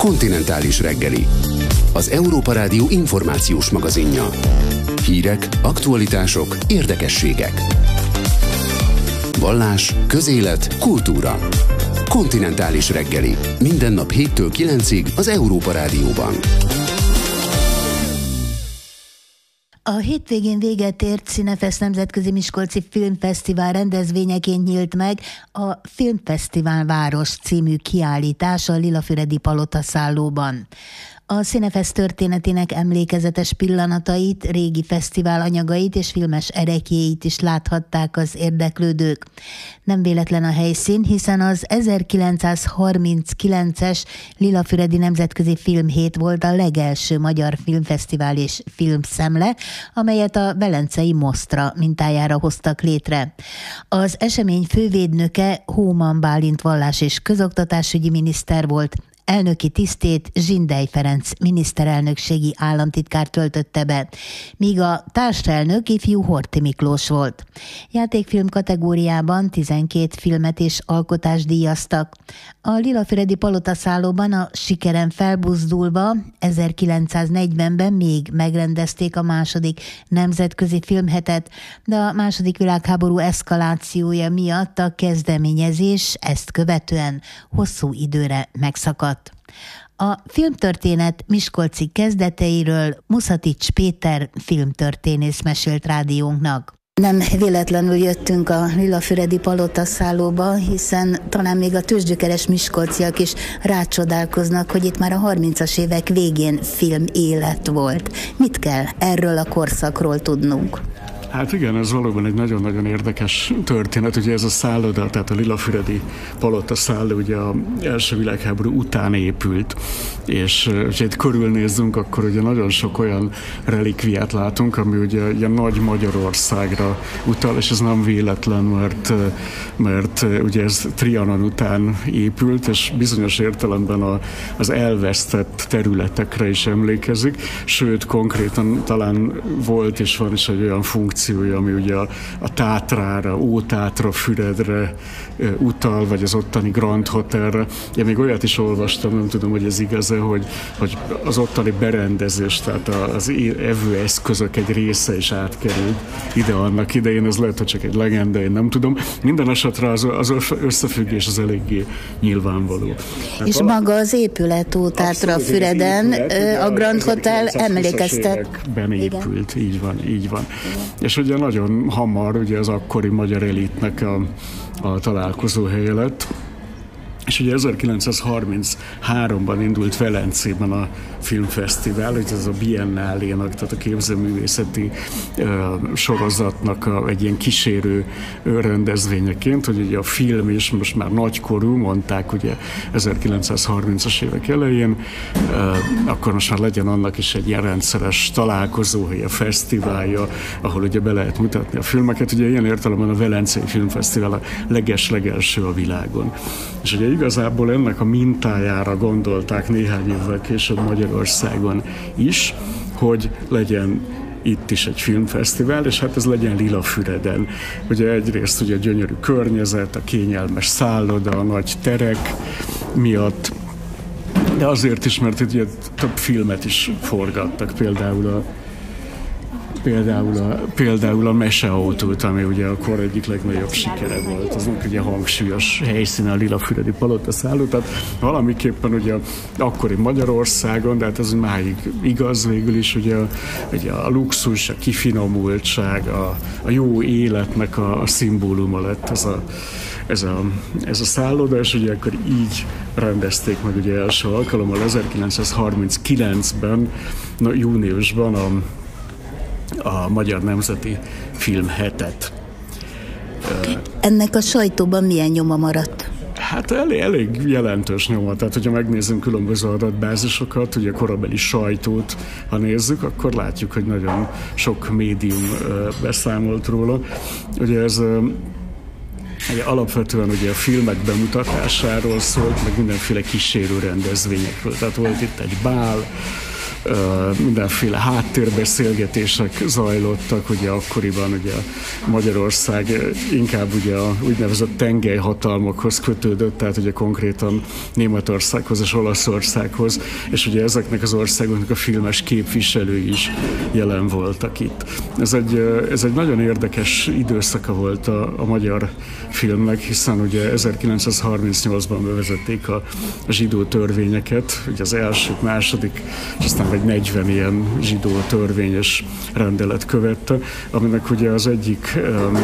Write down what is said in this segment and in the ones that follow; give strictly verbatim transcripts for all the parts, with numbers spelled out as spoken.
Kontinentális reggeli. Az Európa Rádió információs magazinja. Hírek, aktualitások, érdekességek. Vallás, közélet, kultúra. Kontinentális reggeli. Minden nap héttől kilencig az Európa Rádióban. A hétvégén véget ért Cinefest Nemzetközi Miskolci Filmfesztivál rendezvényeként nyílt meg a Filmfesztivál Város című kiállítás a Lillafüredi Palota szállóban. A Cinefest történetének emlékezetes pillanatait, régi fesztivál anyagait és filmes ereklyéit is láthatták az érdeklődők. Nem véletlen a helyszín, hiszen az ezerkilencszázharminckilences Lillafüredi Nemzetközi Filmhét volt a legelső magyar filmfesztivál és filmszemle, amelyet a velencei Mosztra mintájára hoztak létre. Az esemény fővédnöke Hóman Bálint vallás- és közoktatásügyi miniszter volt. Elnöki tisztét Zsindely Ferenc miniszterelnökségi államtitkár töltötte be, míg a társelnök ifjú Horthy Miklós volt. Játékfilm kategóriában tizenkét filmet és alkotást díjaztak. A Lillafüredi Palota szállóban a sikeren felbuzdulva ezerkilencszáznegyvenben még megrendezték a második nemzetközi filmhetet, de a második világháború eszkalációja miatt a kezdeményezés ezt követően hosszú időre megszakadt. A filmtörténet miskolci kezdeteiről Muszatics Péter filmtörténész mesélt rádiónknak. Nem véletlenül jöttünk a Lillafüredi Palota szállóba, hiszen talán még a tőzsgyökeres miskolciak is rácsodálkoznak, hogy itt már a harmincas évek végén film élet volt. Mit kell erről a korszakról tudnunk? Hát igen, ez valóban egy nagyon-nagyon érdekes történet. Ugye ez a szálloda, tehát a Lillafüredi Palota szálló ugye az első világháború után épült, és ha itt körülnézzünk, akkor ugye nagyon sok olyan relikviát látunk, ami ugye, ugye nagy Magyarországra utal, és ez nem véletlen, mert, mert ugye ez Trianon után épült, és bizonyos értelemben a, az elvesztett területekre is emlékezik, sőt, konkrétan talán volt és van is egy olyan funkció, ami ugye a, a Tátrára, Ótátra, Füredre e, utal, vagy az ottani Grand Hotelre. Én még olyat is olvastam, nem tudom, hogy ez igaz-e, hogy, hogy az ottani berendezés, tehát az evőeszközök egy része is átkerült ide annak idején, ez lehet, hogy csak egy legenda, én nem tudom. Minden esetre az, az összefüggés az eléggé nyilvánvaló. És hát maga az épület Ótátra, Füreden, épület, a Grand Hotel emlékeztet. Ben épült, így van, így van. Igen. És ugye nagyon hamar ugye az akkori magyar elitnek a, a találkozóhelye lett. És ugye ezerkilencszázharmincháromban indult Velencében a filmfesztivál, hogy ez a Biennálénak, tehát a képzőművészeti uh, sorozatnak a, egy ilyen kísérő rendezvényeként, hogy ugye a film is most már nagykorú, mondták ugye ezerkilencszázharmincas évek elején, uh, akkor most már legyen annak is egy ilyen rendszeres találkozóhely, a fesztiválja, ahol ugye be lehet mutatni a filmeket. Ugye ilyen értelemben a Velencei Filmfesztivál a leges-legelső a világon. És ugye igazából ennek a mintájára gondolták néhány évvel később Magyarországon is, hogy legyen itt is egy filmfesztivál, és hát ez legyen Lillafüreden. Ugye egyrészt ugye a gyönyörű környezet, a kényelmes szálloda, a nagy terek miatt, de azért is, mert ugye több filmet is forgattak, például a Például a, például a Meseautót, ami ugye akkor egyik legnagyobb sikere volt. Az ugye hangsúlyos helyszíne a Lillafüredi Palota szálló, tehát valamiképpen ugye akkori Magyarországon, de hát ez máig igaz végül is, ugye, ugye a luxus, a kifinomultság, a, a jó életnek a, a szimbóluma lett ez a, ez a, ez a szálloda, és ugye akkor így rendezték meg ugye első alkalommal ezerkilencszázharminckilencben, no, júniusban a a Magyar Nemzeti Filmhetet. Ennek a sajtóban milyen nyoma maradt? Hát elég, elég jelentős nyoma. Tehát, hogyha megnézzünk különböző adatbázisokat, ugye a korabeli sajtót, ha nézzük, akkor látjuk, hogy nagyon sok médium beszámolt róla. Ugye ez ugye alapvetően ugye a filmek bemutatásáról szólt, meg mindenféle kísérő rendezvényekről. Tehát volt itt egy bál, mindenféle háttérbeszélgetések zajlottak, ugye akkoriban ugye Magyarország inkább ugye a úgynevezett tengelyhatalmakhoz kötődött, tehát ugye konkrétan Németországhoz és Olaszországhoz, és ugye ezeknek az országoknak a filmes képviselői is jelen voltak itt. Ez egy, ez egy nagyon érdekes időszaka volt a, a magyar filmnek, hiszen ugye ezerkilencszázharmincnyolcban bevezették a, a zsidó törvényeket, ugye az első, második, és aztán egy negyven ilyen zsidó törvényes rendelet követte, aminek ugye az egyik um,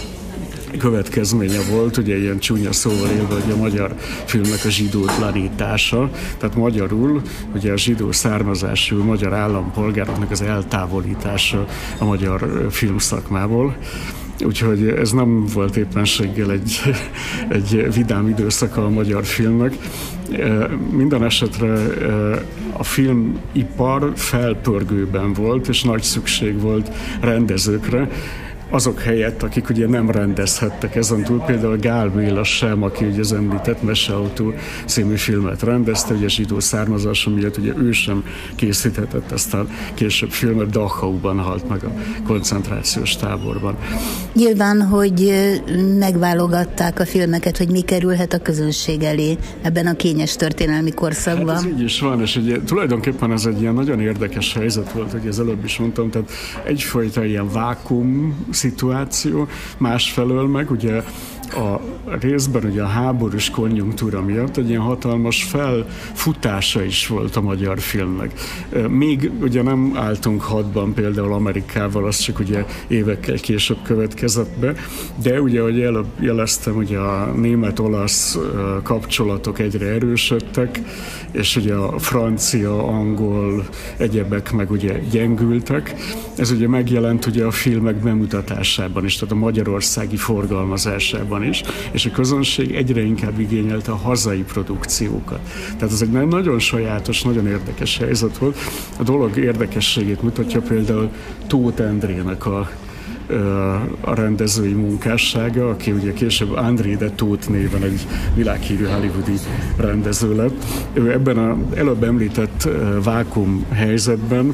következménye volt, ugye ilyen csúnya szóval élve, hogy a magyar filmnek a zsidótlanítása, tehát magyarul ugye a zsidó származású magyar állampolgároknak az eltávolítása a magyar filmszakmából. Úgyhogy ez nem volt éppenséggel egy, egy vidám időszaka a magyar filmnek. Minden esetre a filmipar felpörgőben volt, és nagy szükség volt rendezőkre, azok helyett, akik ugye nem rendezhettek ezen túl, például Gál Béla sem, aki ugye az említett Meseautó című filmet rendezte, ugye zsidó származása miatt ugye ő sem készíthetett, aztán később filmet Dachauban halt meg a koncentrációs táborban. Nyilván, hogy megválogatták a filmeket, hogy mi kerülhet a közönség elé ebben a kényes történelmi korszakban. Hát ez így is van, és ugye, tulajdonképpen ez egy ilyen nagyon érdekes helyzet volt, hogy az előbb is mondtam, tehát egyfajta ilyen vákum szituáció, másfelől meg ugye a részben ugye a háborús konjunktúra miatt egy ilyen hatalmas felfutása is volt a magyar filmnek. Még ugye nem álltunk hadban például Amerikával, az csak ugye évekkel később következett be, de ugye, ahogy előbb jeleztem, ugye a német-olasz kapcsolatok egyre erősödtek, és ugye a francia, angol egyebek meg ugye gyengültek. Ez ugye megjelent ugye a filmek bemutatásában is, tehát a magyarországi forgalmazásában is, és a közönség egyre inkább igényelte a hazai produkciókat. Tehát ez egy nagyon sajátos, nagyon érdekes helyzet volt. A dolog érdekességét mutatja például Tóth Endrének a a rendezői munkássága, aki ugye később André de Tóth néven egy világhírű hollywoodi rendező lett. Ő ebben az előbb említett vákum helyzetben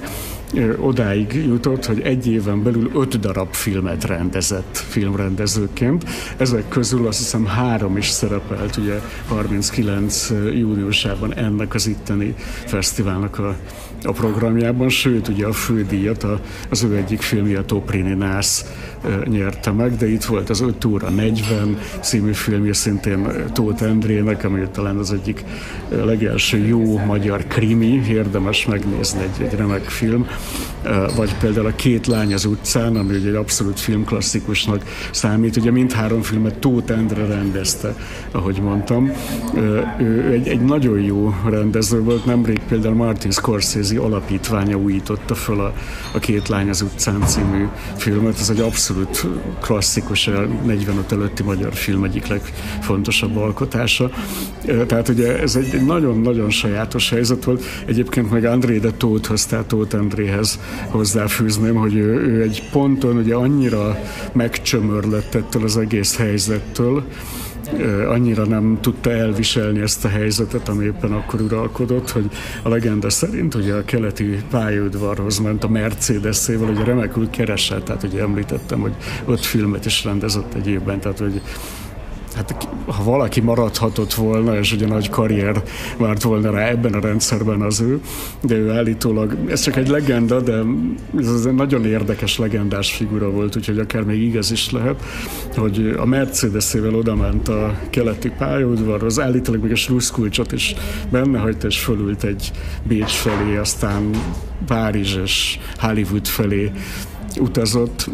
odáig jutott, hogy egy éven belül öt darab filmet rendezett filmrendezőként. Ezek közül azt hiszem három is szerepelt ugye harminckilenc júniusában ennek az itteni fesztiválnak a, a programjában, sőt ugye a fődíjat a, az ő egyik filmje, a Toprini Nász nyerte meg, de itt volt az öt óra negyven című filmje szintén Tóth Endrének, ami talán az egyik legelső jó magyar krimi, érdemes megnézni, egy, egy remek film, vagy például a Két lány az utcán, ami ugye egy abszolút filmklasszikusnak számít. Ugye mindhárom filmet Tóth Endre rendezte, ahogy mondtam. Ő egy, egy nagyon jó rendező volt, nemrég például Martin Scorsese alapítványa újította föl a, a Két lány az utcán című filmet. Ez egy abszolút klasszikus, a negyvenöt előtti magyar film egyik legfontosabb alkotása. Tehát ugye ez egy nagyon-nagyon sajátos helyzet volt. Egyébként meg André de Tóthhoz, tehát Tóth Endréhez hozzáfűzném, hogy ő, ő egy ponton ugye annyira megcsömörlett ettől az egész helyzettől, annyira nem tudta elviselni ezt a helyzetet, ami éppen akkor uralkodott, hogy a legenda szerint ugye a keleti pályaudvarhoz ment a Mercedesével, ugye remekül keresett, tehát ugye említettem, hogy öt filmet is rendezett egy évben, tehát hogy hát ha valaki maradhatott volna, és ugye nagy karrier várt volna rá ebben a rendszerben az ő, de ő állítólag, ez csak egy legenda, de ez egy nagyon érdekes legendás figura volt, úgyhogy akár még igaz is lehet, hogy a Mercedesével odament a keleti pályaudvarhoz, állítólag még a slusszkulcsot is benne hagyta, és fölült egy Bécs felé, aztán Párizs és Hollywood felé utazott.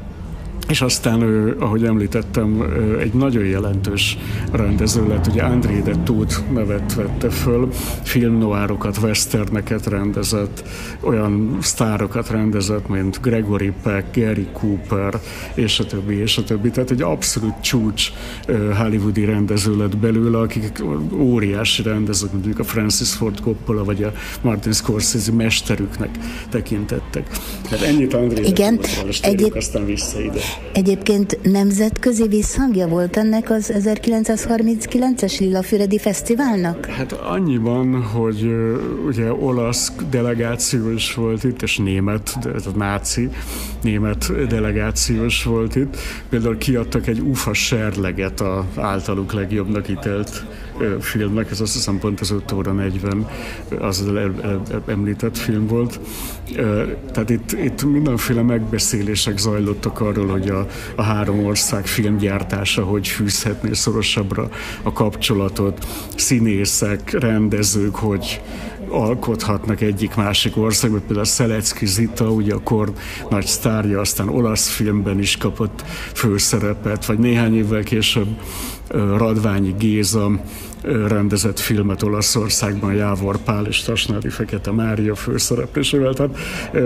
És aztán ő, ahogy említettem, egy nagyon jelentős rendező lett, ugye André de Tóth nevet vette föl, filmnoárokat, westerneket rendezett, olyan sztárokat rendezett, mint Gregory Peck, Gary Cooper, és a többi, és a többi. Tehát egy abszolút csúcs hollywoodi rendező lett belőle, akik óriási rendezők, mondjuk a Francis Ford Coppola, vagy a Martin Scorsese mesterüknek tekintettek. Tehát ennyit André de Tóthról, és térjük aztán vissza ide. Egyébként nemzetközi visszhangja volt ennek az ezerkilencszázharminckilences Lillafüredi Fesztiválnak? Hát annyiban, hogy uh, ugye olasz delegáció is volt itt, és német, de ez a náci német delegációs volt itt. Például kiadtak egy ufa serleget az általuk legjobbnak ítélt uh, filmnek, ez azt hiszem pont az öt óra negyven az említett film volt. Uh, tehát itt, itt mindenféle megbeszélések zajlottak arról, hogy a, a három ország filmgyártása hogy fűzhetné szorosabbra a kapcsolatot, színészek, rendezők, hogy alkothatnak egyik-másik országban, például Szelecki Zita, ugye a kor nagy sztárja, aztán olasz filmben is kapott főszerepet, vagy néhány évvel később Radványi Géza rendezett filmet Olaszországban Jávor Pál és Tasnádi Fekete Mária főszereplésével. Tehát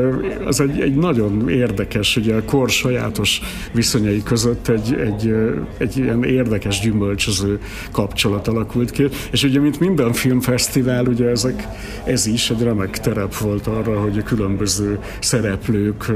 az egy, egy nagyon érdekes, ugye a kor sajátos viszonyai között egy, egy, egy ilyen érdekes, gyümölcsöző kapcsolat alakult ki. És ugye, mint minden filmfesztivál, ugye ezek, ez is egy remek terep volt arra, hogy a különböző szereplők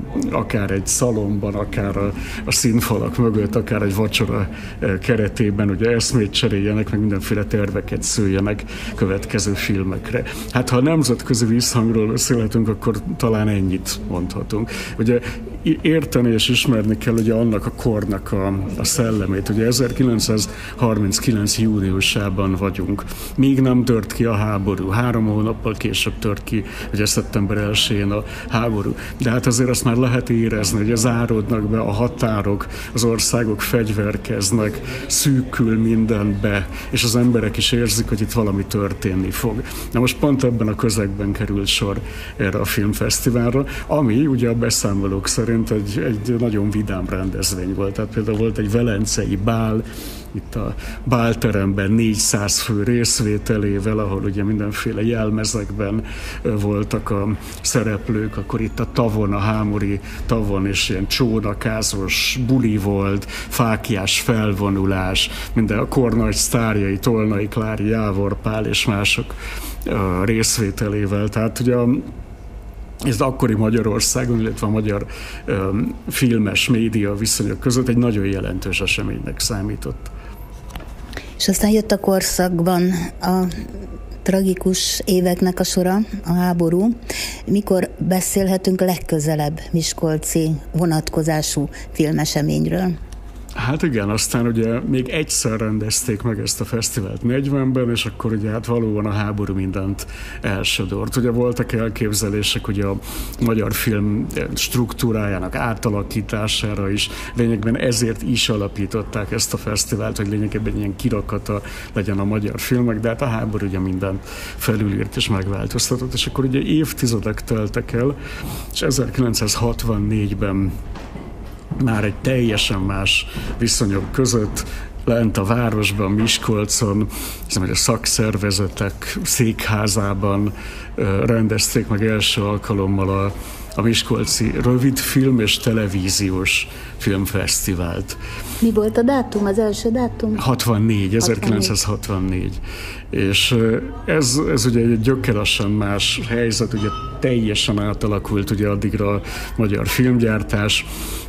akár egy szalomban, akár a, a színfalak mögött, akár egy vacsora keretében ugye eszmét cseréljenek, meg mindenféle terveket szőjenek következő filmekre. Hát ha a nemzetközi visszhangról beszélhetünk, akkor talán ennyit mondhatunk. Ugye érteni és ismerni kell ugye annak a kornak a, a szellemét. Ugye ezerkilencszázharminckilenc júniusában vagyunk. Még nem tört ki a háború. Három hónappal később tört ki, ugye szeptember elsején a háború. De hát azért azt már lehet érezni, hogy záródnak be a határok, az országok fegyverkeznek, szűkül mindenbe, és az emberek is érzik, hogy itt valami történni fog. Na most pont ebben a közegben került sor erre a filmfesztiválra, ami ugye a beszámolók szerint egy, egy nagyon vidám rendezvény volt. Tehát például volt egy velencei bál, itt a bálteremben négyszáz fő részvételével, ahol ugye mindenféle jelmezekben voltak a szereplők, akkor itt a tavon, a hámori tavon is ilyen csónakázós buli volt, fáklyás felvonulás, minden a kor nagy sztárjai, Tolnai Klári, Jávor Pál és mások részvételével. Tehát ugye a ez akkori Magyarországon, illetve a magyar um, filmes média viszonyok között egy nagyon jelentős eseménynek számított. És aztán jött a korszakban a tragikus éveknek a sora, a háború. Mikor beszélhetünk legközelebb miskolci vonatkozású filmeseményről? Hát igen, aztán ugye még egyszer rendezték meg ezt a fesztivált negyvenben, és akkor ugye hát valóban a háború mindent elsodort. Ugye voltak elképzelések ugye a magyar film struktúrájának átalakítására is, lényegben ezért is alapították ezt a fesztivált, hogy lényegében ilyen kirakata legyen a magyar filmek, de hát a háború ugye mindent felülírt és megváltoztatott, és akkor ugye évtizedek teltek el, és ezerkilencszázhatvannégyben már egy teljesen más viszonyok között lent a városban, Miskolcon, hiszem, hogy a szakszervezetek székházában rendezték meg első alkalommal a, a miskolci rövidfilm és televíziós filmfesztivált. Mi volt a dátum, az első dátum? hatvannégy, ezerkilencszázhatvannégy. És ez, ez ugye egy gyökeresen más helyzet, ugye teljesen átalakult ugye addigra a magyar filmgyártás,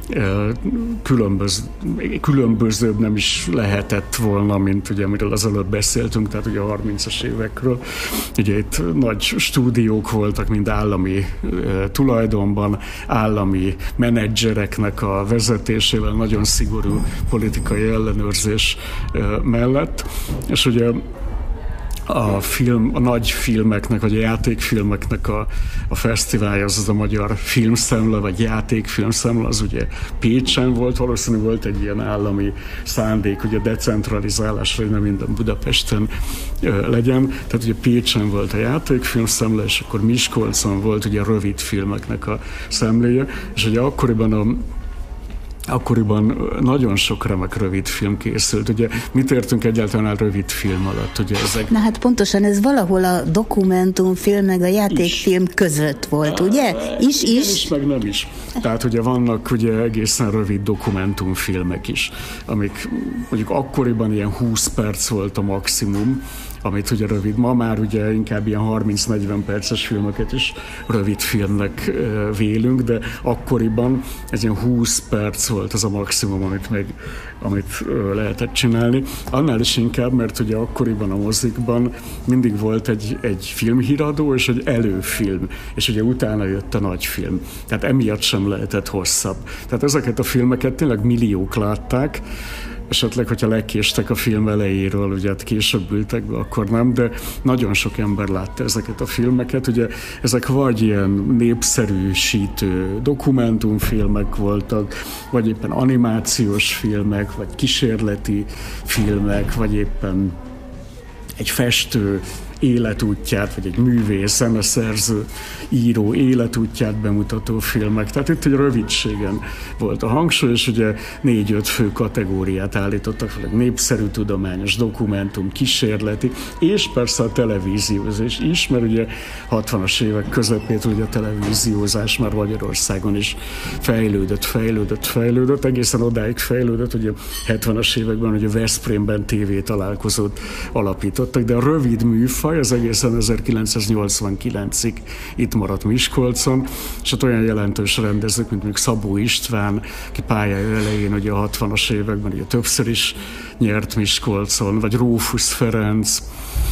Különböz, különbözőbb nem is lehetett volna, mint ugye, amiről az előbb beszéltünk, tehát ugye a harmincas évekről. Ugye itt nagy stúdiók voltak, mind állami e, tulajdonban, állami menedzsereknek a vezetésével, nagyon szigorú politikai ellenőrzés e, mellett. És ugye a film, a nagy filmeknek, vagy a játékfilmeknek a, a fesztiválja, az az a Magyar Filmszemle, vagy Játékfilmszemle, az ugye Pécsen volt, valószínűleg volt egy ilyen állami szándék, ugye decentralizálásra, hogy nem minden Budapesten ö, legyen. Tehát ugye Pécsen volt a Játékfilmszemle, és akkor Miskolcon volt ugye a rövid filmeknek a szemléje, és ugye akkoriban a Akkoriban nagyon sok remek rövid film készült. Ugye mit értünk egyáltalán a rövid film alatt? Ugye ezek... Na hát pontosan ez valahol a dokumentumfilm meg a játékfilm is között volt, ugye? Is, is. is, meg nem is. Tehát ugye vannak ugye egészen rövid dokumentumfilmek is, amik mondjuk akkoriban ilyen húsz perc volt a maximum, amit ugye rövid. Ma már ugye inkább ilyen harminc-negyven perces filmeket is rövid filmnek vélünk, de akkoriban ez ilyen húsz perc volt az a maximum, amit meg amit lehetett csinálni. Annál is inkább, mert ugye akkoriban a mozikban mindig volt egy, egy filmhíradó és egy előfilm, és ugye utána jött a nagyfilm. Tehát emiatt sem lehetett hosszabb. Tehát ezeket a filmeket tényleg milliók látták, esetleg, hogyha lekéstek a film elejéről, ugye hát később ültek be, akkor nem, de nagyon sok ember látta ezeket a filmeket. Ugye ezek vagy ilyen népszerűsítő dokumentumfilmek voltak, vagy éppen animációs filmek, vagy kísérleti filmek, vagy éppen egy festő életútját, vagy egy művész, zeneszerző, író életútját bemutató filmek. Tehát itt egy rövidségen volt a hangsúly, és ugye négy-öt fő kategóriát állítottak fel, népszerű tudományos, dokumentum, kísérleti, és persze a televíziózás is, mert ugye hatvanas évek közepétől ugye a televíziózás már Magyarországon is fejlődött, fejlődött, fejlődött, egészen odáig fejlődött, hogy a hetvenes években ugye Veszprémben tévétalálkozót alapítottak, de a rövid műfaj az egészen ezerkilencszáznyolcvankilencig itt maradt Miskolcon, és ott olyan jelentős rendezők, mint mondjuk Szabó István, aki pályája elején ugye a hatvanas években ugye többször is nyert Miskolcon, vagy Rófusz Ferenc,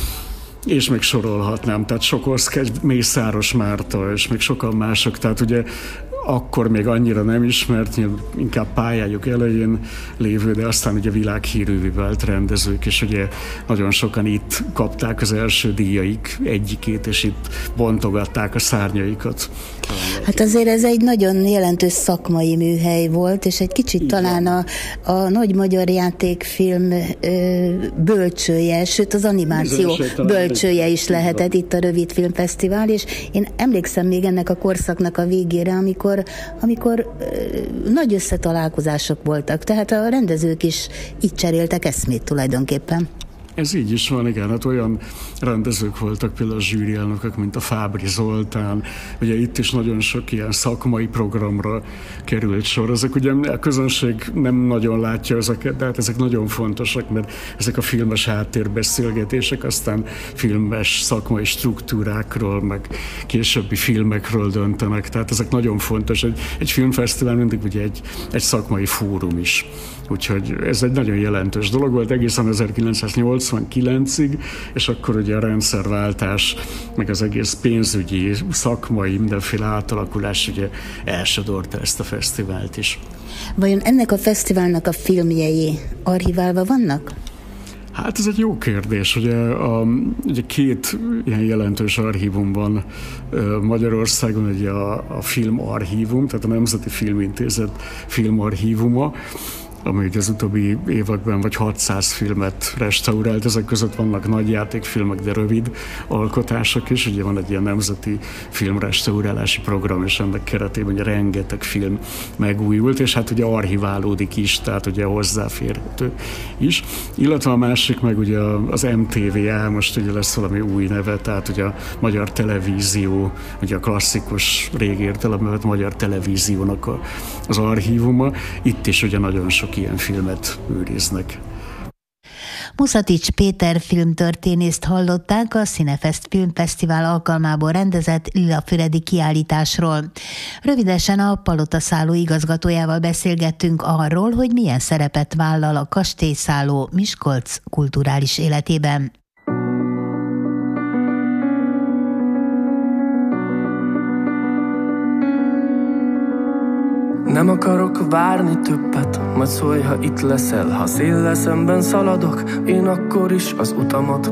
és még sorolhatnám, tehát Sokoszky, Mészáros Márta, és még sokan mások, tehát ugye akkor még annyira nem ismert, inkább pályájuk elején lévő, de aztán ugye világhírűvé vált rendezők, és ugye nagyon sokan itt kapták az első díjaik egyikét, és itt bontogatták a szárnyaikat. Hát azért ez egy nagyon jelentős szakmai műhely volt, és egy kicsit igen. Talán a, a nagy magyar játékfilm ö, bölcsője, sőt az animáció bölcsője is lehetett itt a Rövid Filmfesztivál, és én emlékszem még ennek a korszaknak a végére, amikor amikor ö, nagy összetalálkozások voltak, tehát a rendezők is így cseréltek eszmét tulajdonképpen. Ez így is van, igen, hát olyan rendezők voltak például a zsűrielnökök, mint a Fábry Zoltán, ugye itt is nagyon sok ilyen szakmai programra került sor. Ezek ugye a közönség nem nagyon látja ezeket, de hát ezek nagyon fontosak, mert ezek a filmes háttérbeszélgetések, aztán filmes szakmai struktúrákról, meg későbbi filmekről döntenek, tehát ezek nagyon fontos. Egy, egy filmfesztivál mindig ugye egy, egy szakmai fórum is. Úgyhogy ez egy nagyon jelentős dolog volt egészen ezerkilencszáznyolcvankilencig, és akkor ugye a rendszerváltás, meg az egész pénzügyi, szakmai, mindenféle átalakulás ugye elsodorta ezt a fesztivált is. Vajon ennek a fesztiválnak a filmjei archiválva vannak? Hát ez egy jó kérdés. Ugye, a, ugye két ilyen jelentős archívum van Magyarországon, ugye a, a filmarchívum, tehát a Nemzeti Filmintézet filmarchívuma, ami az utóbbi években vagy hatszáz filmet restaurált, ezek között vannak nagy játékfilmek, de rövid alkotások is, ugye van egy ilyen nemzeti filmrestaurálási program, és ennek keretében ugye rengeteg film megújult, és hát ugye archiválódik is, tehát ugye hozzáférhető is. Illetve a másik meg ugye az em té vé á, most ugye lesz valami új neve, tehát ugye a Magyar Televízió, ugye a klasszikus rég értelemben Magyar Televíziónak a, az archívuma, itt is ugye nagyon sok ilyen filmet őriznek. Muszatics Péter filmtörténészt hallották a Cinefest Filmfesztivál alkalmából rendezett Lilafüredi kiállításról. Rövidesen a Palotaszálló igazgatójával beszélgettünk arról, hogy milyen szerepet vállal a kastélyszálló Miskolc kulturális életében. Nem akarok várni többet, majd szólj, ha itt leszel. Ha széllel szemben szaladok, én akkor is az utamat